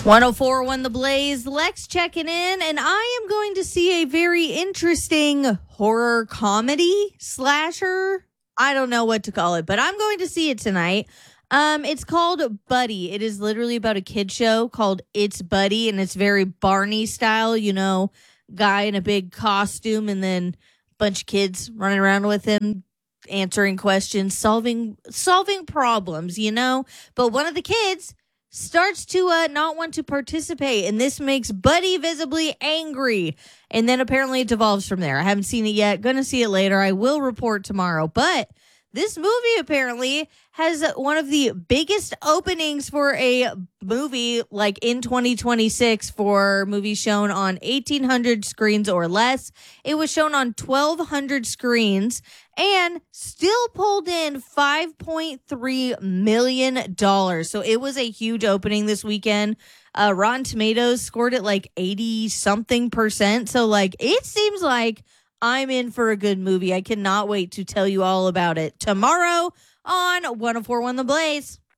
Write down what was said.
1041 The Blaze, Lex checking in, and I am going to see a very interesting horror comedy slasher. I don't know what to call it, but I'm going to see it tonight. It's called Buddy. It is literally about a kid show called It's Buddy, and it's very Barney style, guy in a big costume and then a bunch of kids running around with him answering questions, solving problems. But one of the kids starts to not want to participate, and this makes Buddy visibly angry. And then apparently it devolves from there. I haven't seen it yet. Gonna see it later. I will report tomorrow. But this movie apparently has one of the biggest openings for a movie like in 2026 for movies shown on 1,800 screens or less. It was shown on 1,200 screens and still pulled in $5.3 million. So it was a huge opening this weekend. Rotten Tomatoes scored it like 80-something%. So it seems like I'm in for a good movie. I cannot wait to tell you all about it tomorrow on 1041 The Blaze.